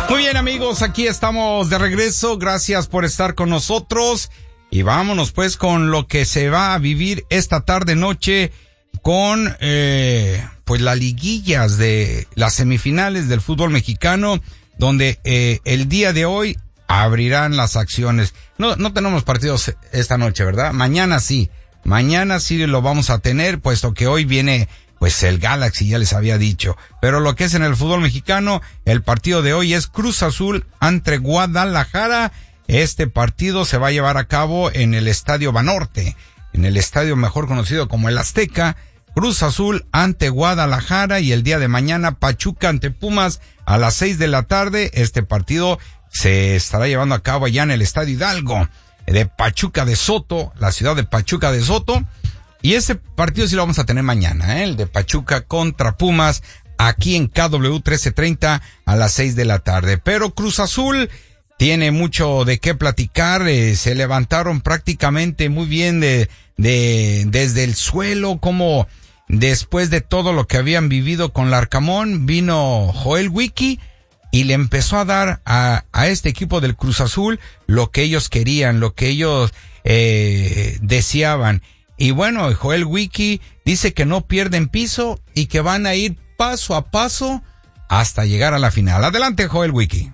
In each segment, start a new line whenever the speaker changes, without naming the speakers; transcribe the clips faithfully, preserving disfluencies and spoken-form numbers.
Muy bien, amigos, aquí estamos de regreso. Gracias por estar con nosotros. Y vámonos pues con lo que se va a vivir esta tarde noche con eh, pues las liguillas de las semifinales del fútbol mexicano, donde eh, el día de hoy abrirán las acciones. No, no tenemos partidos esta noche, ¿verdad? Mañana sí, mañana sí lo vamos a tener, puesto que hoy viene pues el Galaxy, ya les había dicho. Pero lo que es en el fútbol mexicano, el partido de hoy es Cruz Azul ante Guadalajara. Este partido se va a llevar a cabo en el Estadio Banorte, en el estadio mejor conocido como el Azteca. Cruz Azul ante Guadalajara, y el día de mañana Pachuca ante Pumas a las seis de la tarde. Este partido se estará llevando a cabo allá en el Estadio Hidalgo de Pachuca de Soto, la ciudad de Pachuca de Soto. Y ese partido sí lo vamos a tener mañana, ¿eh? El de Pachuca contra Pumas, aquí en K W trece treinta a las seis de la tarde. Pero Cruz Azul tiene mucho de qué platicar. Eh, se levantaron prácticamente muy bien de, de, desde el suelo, como después de todo lo que habían vivido con Larcamón, vino Joel Wiki y le empezó a dar a, a este equipo del Cruz Azul lo que ellos querían, lo que ellos eh, deseaban. Y bueno, Joel Wiki dice que no pierden piso y que van a ir paso a paso hasta llegar a la final. Adelante, Joel Wiki.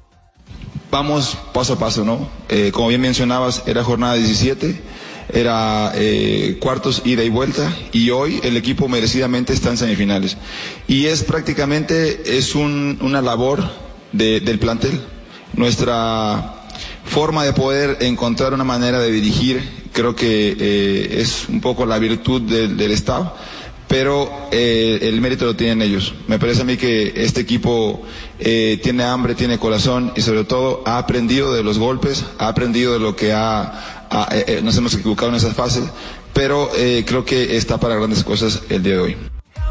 Vamos paso a paso, ¿no? Eh, como bien mencionabas, era jornada diecisiete, era eh, cuartos ida y vuelta, y hoy el equipo merecidamente está en semifinales. Y es prácticamente, es un, una labor de, del plantel. Nuestra forma de poder encontrar una manera de dirigir, creo que eh, es un poco la virtud del, del staff, pero eh, el mérito lo tienen ellos. Me parece a mí que este equipo eh, tiene hambre, tiene corazón, y sobre todo ha aprendido de los golpes, ha aprendido de lo que ha, ha eh, nos hemos equivocado en esas fases, pero eh, creo que está para grandes cosas el día de hoy.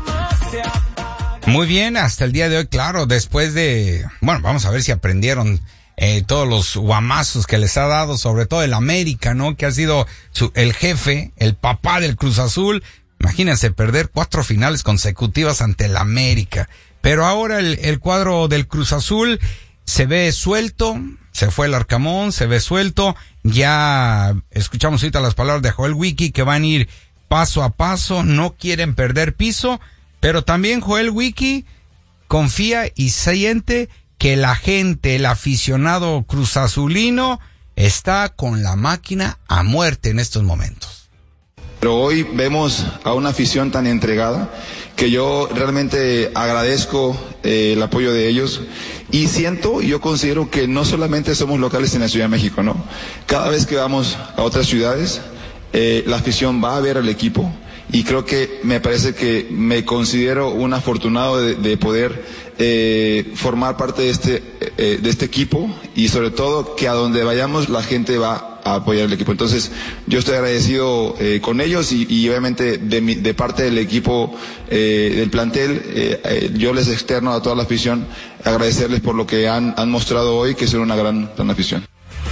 Muy bien, hasta el día de hoy, claro, después de, bueno, vamos a ver si aprendieron Eh, todos los guamazos que les ha dado, sobre todo el América, ¿no? Que ha sido su, el jefe, el papá del Cruz Azul. Imagínense perder cuatro finales consecutivas ante el América. Pero ahora el, el cuadro del Cruz Azul se ve suelto, se fue el Arcamón, se ve suelto. Ya escuchamos ahorita las palabras de Joel Wiki, que van a ir paso a paso, no quieren perder piso, pero también Joel Wiki confía y siente que la gente, el aficionado cruzazulino, está con la máquina a muerte en estos momentos.
Pero hoy vemos a una afición tan entregada que yo realmente agradezco eh, el apoyo de ellos, y siento, yo considero que no solamente somos locales en la Ciudad de México, ¿no? Cada vez que vamos a otras ciudades, eh, la afición va a ver al equipo, y creo que me parece que me considero un afortunado de, de poder eh, formar parte de este eh, de este equipo, y sobre todo que a donde vayamos la gente va a apoyar el equipo. Entonces yo estoy agradecido eh, con ellos, y, y obviamente de, mi, de parte del equipo eh, del plantel, eh, eh, yo les externo a toda la afición agradecerles por lo que han, han mostrado hoy, que son una gran, gran afición.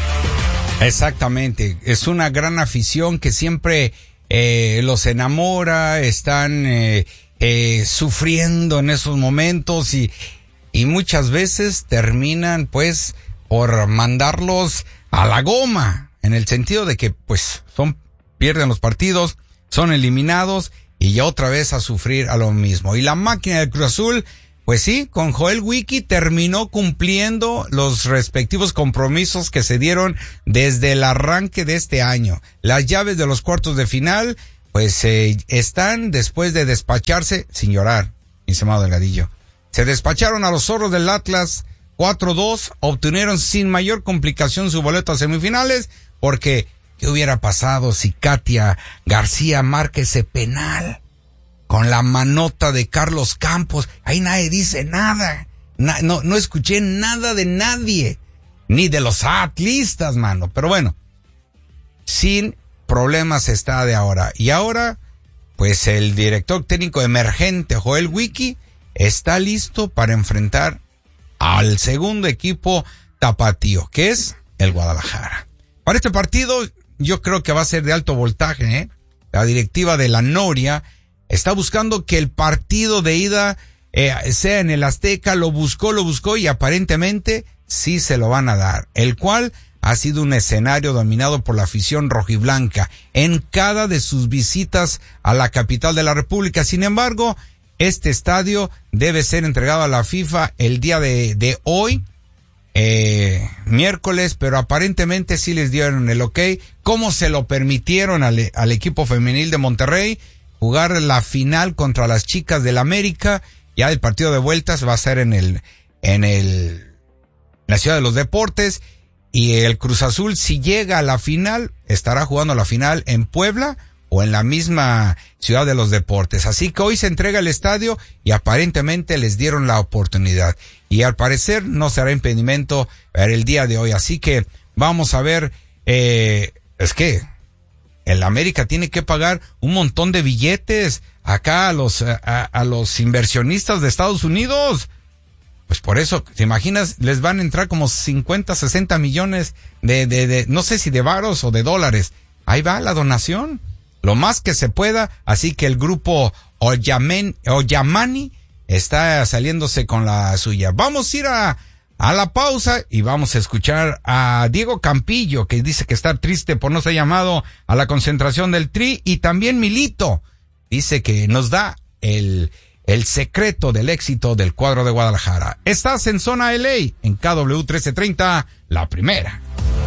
Exactamente, es una gran afición que siempre eh, los enamora, están eh, eh, sufriendo en esos momentos, y, y muchas veces terminan pues por mandarlos a la goma, en el sentido de que pues son, pierden los partidos, son eliminados, y ya otra vez a sufrir a lo mismo. Y la máquina del Cruz Azul, pues sí, con Joel Wiki terminó cumpliendo los respectivos compromisos que se dieron desde el arranque de este año. Las llaves de los cuartos de final, pues eh, están después de despacharse, sin llorar, mi estimado Delgadillo. Se despacharon a los zorros del Atlas cuatro dos, obtuvieron sin mayor complicación su boleto a semifinales, porque ¿qué hubiera pasado si Katia García marca ese penal con la manota de Carlos Campos? Ahí nadie dice nada. Na, no, no escuché nada de nadie, ni de los atlistas, mano. Pero bueno, sin problemas está de ahora. Y ahora, pues el director técnico emergente, Joel Wiki, está listo para enfrentar al segundo equipo tapatío, que es el Guadalajara. Para este partido, yo creo que va a ser de alto voltaje, ¿eh? La directiva de la Noria está buscando que el partido de ida eh, sea en el Azteca, lo buscó, lo buscó y aparentemente sí se lo van a dar, el cual ha sido un escenario dominado por la afición rojiblanca en cada de sus visitas a la capital de la República. Sin embargo, este estadio debe ser entregado a la FIFA el día de, de hoy, eh, miércoles, pero aparentemente sí les dieron el ok. ¿Cómo se lo permitieron al, al equipo femenil de Monterrey jugar la final contra las chicas del América? Ya el partido de vueltas va a ser en el, en el, en la Ciudad de los Deportes, y el Cruz Azul, si llega a la final, estará jugando la final en Puebla o en la misma Ciudad de los Deportes. Así que hoy se entrega el estadio y aparentemente les dieron la oportunidad. Y al parecer no será impedimento para el día de hoy. Así que vamos a ver, eh, es que el América tiene que pagar un montón de billetes acá a los, a, a los inversionistas de Estados Unidos. Pues por eso, ¿te imaginas? Les van a entrar como cincuenta, sesenta millones de, de, de, no sé si de varos o de dólares. Ahí va la donación, lo más que se pueda. Así que el grupo Oyamen, Oyamani está saliéndose con la suya. Vamos a ir a, a la pausa y vamos a escuchar a Diego Campillo, que dice que está triste por no ser llamado a la concentración del Tri, y también Milito dice que nos da el... el secreto del éxito del cuadro de Guadalajara. Estás en Zona L A, en K W trece treinta, la primera.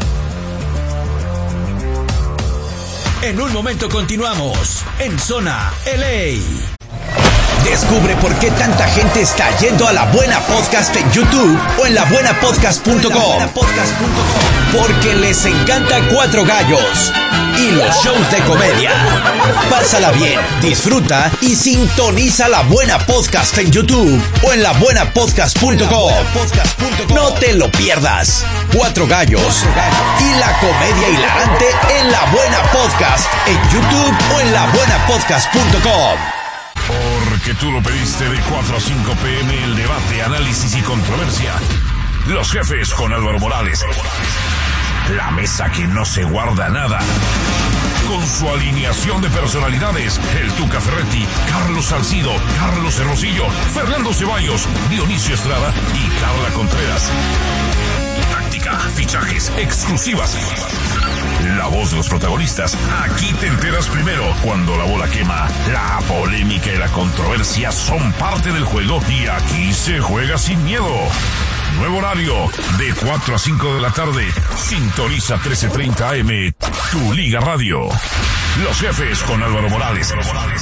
En un momento continuamos en Zona L A. Descubre por qué tanta gente está yendo a La Buena Podcast en YouTube o en la buena podcast punto com. Porque les encanta Cuatro Gallos y los shows de comedia. Pásala bien, disfruta y sintoniza La Buena Podcast en YouTube o en la buena podcast punto com. No te lo pierdas. Cuatro Gallos y la comedia hilarante en La Buena Podcast en YouTube o en la buena podcast punto com.
Porque tú lo pediste, de cuatro a cinco pm, el debate, análisis y controversia. Los jefes con Álvaro Morales. La mesa que no se guarda nada. Con su alineación de personalidades, el Tuca Ferretti, Carlos Salcido, Carlos Hermosillo, Fernando Ceballos, Dionisio Estrada y Carla Contreras. Táctica, fichajes, exclusivas. La voz de los protagonistas. Aquí te enteras primero. Cuando la bola quema, la polémica y la controversia son parte del juego y aquí se juega sin miedo. Nuevo horario, de cuatro a cinco de la tarde. Sintoniza trece treinta A M, tu Liga Radio. Los jefes con Álvaro Morales.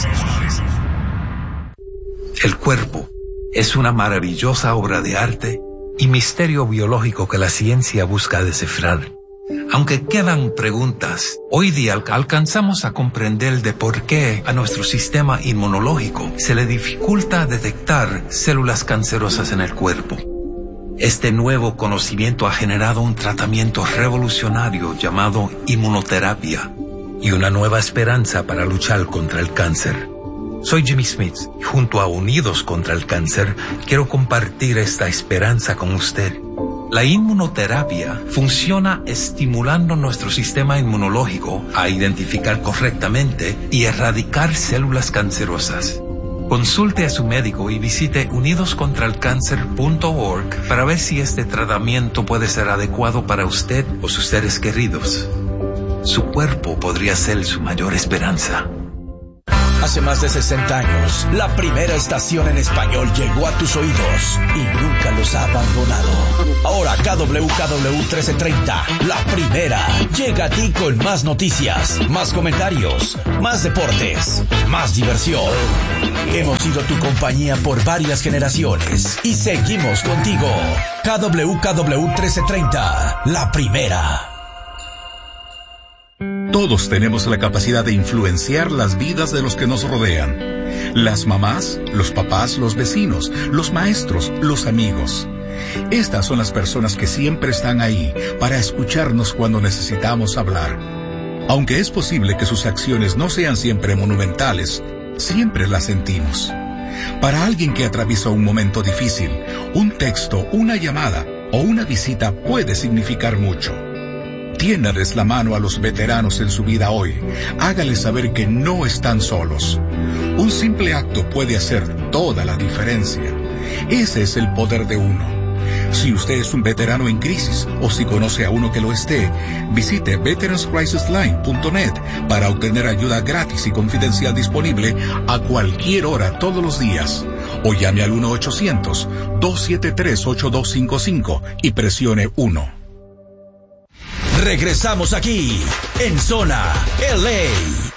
El cuerpo es una maravillosa obra de arte y misterio biológico que la ciencia busca descifrar. Aunque quedan preguntas, hoy día alcanzamos a comprender de por qué a nuestro sistema inmunológico se le dificulta detectar células cancerosas en el cuerpo. Este nuevo conocimiento ha generado un tratamiento revolucionario llamado inmunoterapia y una nueva esperanza para luchar contra el cáncer. Soy Jimmy Smith y junto a Unidos contra el Cáncer quiero compartir esta esperanza con usted. La inmunoterapia funciona estimulando nuestro sistema inmunológico a identificar correctamente y erradicar células cancerosas. Consulte a su médico y visite unidos contra el cáncer punto org para ver si este tratamiento puede ser adecuado para usted o sus seres queridos. Su cuerpo podría ser su mayor esperanza.
Hace más de sesenta años, la primera estación en español llegó a tus oídos y nunca los ha abandonado. Ahora K W K W trece treinta, la primera, llega a ti con más noticias, más comentarios, más deportes, más diversión. Hemos sido tu compañía por varias generaciones y seguimos contigo. K W K W trece treinta, la primera.
Todos tenemos la capacidad de influenciar las vidas de los que nos rodean. Las mamás, los papás, los vecinos, los maestros, los amigos. Estas son las personas que siempre están ahí para escucharnos cuando necesitamos hablar. Aunque es posible que sus acciones no sean siempre monumentales, siempre las sentimos. Para alguien que atraviesa un momento difícil, un texto, una llamada o una visita puede significar mucho. Tiéndales la mano a los veteranos en su vida hoy. Hágales saber que no están solos. Un simple acto puede hacer toda la diferencia. Ese es el poder de uno. Si usted es un veterano en crisis o si conoce a uno que lo esté, visite veterans crisis line punto net para obtener ayuda gratis y confidencial disponible a cualquier hora todos los días. O llame al uno ochocientos, dos siete tres, ocho dos cinco cinco y presione uno.
Regresamos aquí en Zona L A.